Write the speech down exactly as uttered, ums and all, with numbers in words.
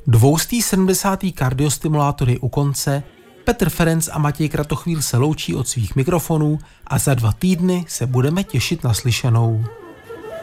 dvoustý sedmdesátý kardiostimulátor je u konce, Petr Ferenc a Matěj Kratochvíl se loučí od svých mikrofonů a za dva týdny se budeme těšit na slyšenou.